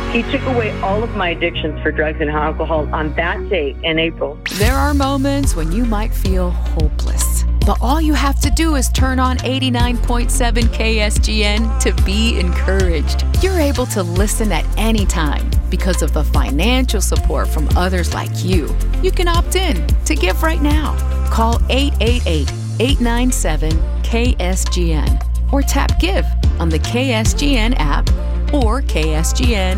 He took away all of my addictions for drugs and alcohol on that day in April. There are moments when you might feel hopeless, but all you have to do is turn on 89.7 KSGN to be encouraged. You're able to listen at any time because of the financial support from others like you. You can opt in to give right now. Call 888-897-KSGN or tap Give on the KSGN app or KSGN